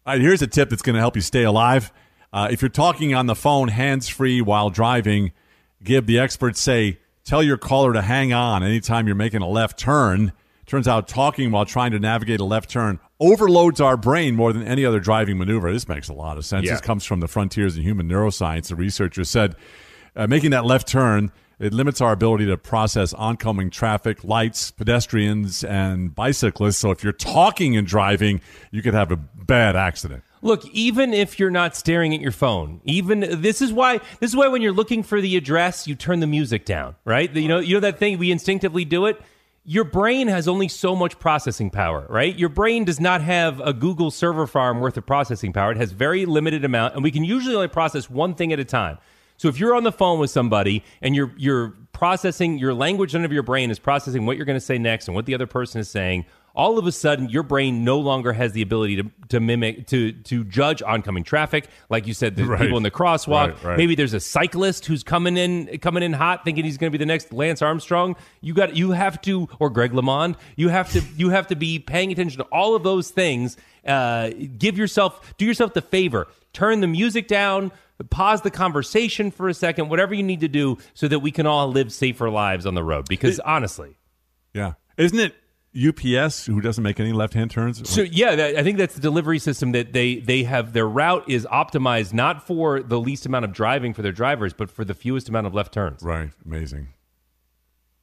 All right, here's a tip that's going to help you stay alive. If you're talking on the phone hands-free while driving, the experts say, tell your caller to hang on anytime you're making a left turn. Turns out talking while trying to navigate a left turn overloads our brain more than any other driving maneuver. This makes a lot of sense. Yeah. This comes from the frontiers in human neuroscience. The researchers said making that left turn, it limits our ability to process oncoming traffic, lights, pedestrians, and bicyclists. So if you're talking and driving, you could have a bad accident. Look, even if you're not staring at your phone, this is why when you're looking for the address, you turn the music down, right? You know that thing, we instinctively do it. Your brain has only so much processing power, right? Your brain does not have a Google server farm worth of processing power. It has very limited amount, and we can usually only process one thing at a time. So if you're on the phone with somebody and you're processing, your language under your brain is processing what you're going to say next and what the other person is saying, all of a sudden your brain no longer has the ability to mimic, to judge oncoming traffic. Like you said, the people in the crosswalk. Right. Maybe there's a cyclist who's coming in hot, thinking he's going to be the next Lance Armstrong. You have to, or Greg LeMond. You have to be paying attention to all of those things. Do yourself the favor. Turn the music down. Pause the conversation for a second, whatever you need to do so that we can all live safer lives on the road. Because honestly. Yeah. Isn't it UPS who doesn't make any left-hand turns? So, I think that's the delivery system that they have. Their route is optimized not for the least amount of driving for their drivers, but for the fewest amount of left turns. Right. Amazing.